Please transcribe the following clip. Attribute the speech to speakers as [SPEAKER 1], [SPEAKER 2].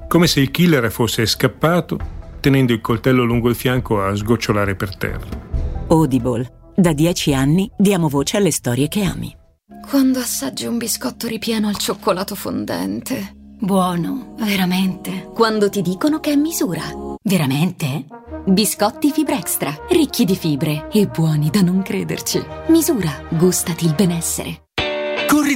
[SPEAKER 1] come se il killer fosse scappato, tenendo il coltello lungo il fianco a sgocciolare per terra.
[SPEAKER 2] Audible. Da 10 anni diamo voce alle storie che ami.
[SPEAKER 3] Quando assaggi un biscotto ripieno al cioccolato fondente. Buono, veramente.
[SPEAKER 4] Quando ti dicono che è misura. Veramente? Biscotti Fibra Extra, ricchi di fibre e buoni da non crederci. Misura, gustati il benessere.
[SPEAKER 5] Corri